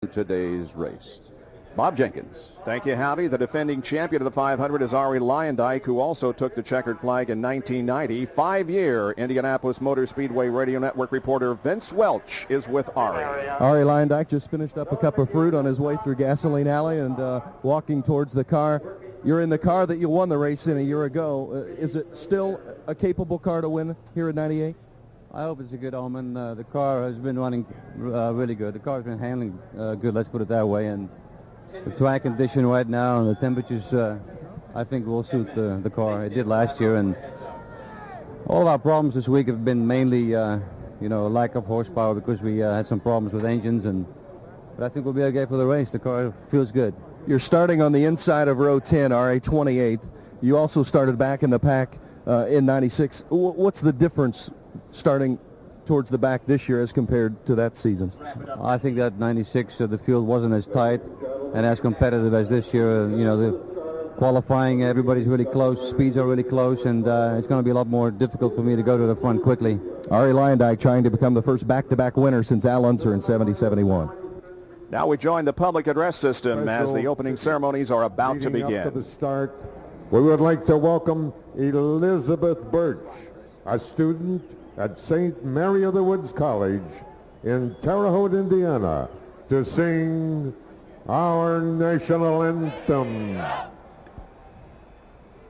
today's race. Bob Jenkins. Thank you, Howdy. The defending champion of the 500 is Ari Luyendyk, who also took the checkered flag in 1990. 5-year Indianapolis Motor Speedway Radio Network reporter Vince Welch is with Ari. Ari Luyendyk just finished up a cup of fruit on his way through Gasoline Alley and walking towards the car. You're in the car that you won the race in a year ago. Is it still a capable car to win here at 98? I hope it's a good omen. The car has been running really good. The car's been handling good, let's put it that way. And the track condition right now and the temperatures, I think, will suit the car. It did last year. And all of our problems this week have been mainly, lack of horsepower because we had some problems with engines. But I think we'll be okay for the race. The car feels good. You're starting on the inside of row 10, RA 28. You also started back in the pack in 96. What's the difference starting towards the back this year as compared to that season? I think that 96, the field wasn't as tight and as competitive as this year. The qualifying, everybody's really close, speeds are really close, and it's going to be a lot more difficult for me to go to the front quickly. Ari Luyendyk trying to become the first back-to-back winner since Al Unser in 70-71. Now we join the public address system as the opening ceremonies are about to begin. Up to the start, we would like to welcome Elizabeth Birch, a student at St. Mary of the Woods College in Terre Haute, Indiana, to sing our national anthem.